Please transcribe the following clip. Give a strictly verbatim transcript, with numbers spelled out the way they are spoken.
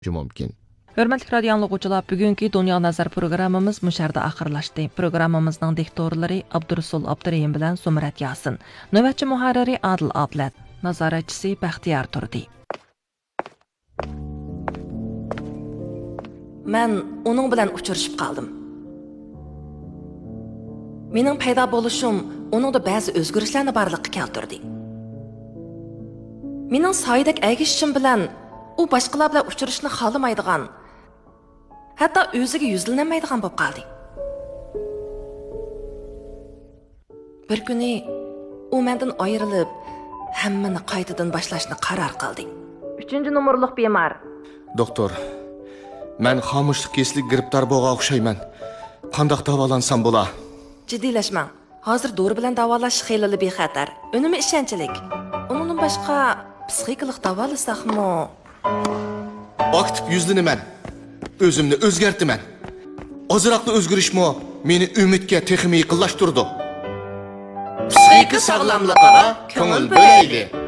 mümkün. Hörmətli radio anlıqçılar, bugünkü Dünya Nazar programımız müşərdə axırlaşdı. Programımızın diktorları Abdurrasul Abdurrahim bilan Sumrat Yasin, növbətçi müharriri Adil Ablat, nazoratçisi Baxtiyar Turdi. Mən onun bilan uçuruşub qaldım. Mening paydo bo'lishim uningda ba'zi o'zgarishlarni barliqqa keltirdi. Mening soyidek әgishishim bilan u boshqalar bilan uchrashishni xohlamaydigan, hatto o'ziga yuzlanmaydigan bo'lib qoldi. Bir kuni u mendan ayrilib, hammani qaytadan boshlashni qaror qildi. uchinchi nomerlik bemor. Doktor, men xomushlik keslik giribdor bo'lgan o'xshayman. Qandoq davolansam bo'la? Jiddiylashmang. Hozir dori bilan davolash xeyli bexatar. Unumi ishonchlik. Undan boshqa psixikalik davolasaqmi? Aktiv yuzlanaman. O'zimni o'zgartiraman. Ozroqli o'zgarishmi meni umidga texmi yaqinlashtirdi. Psixika sog'lomligiga ko'ngil bo'laylik.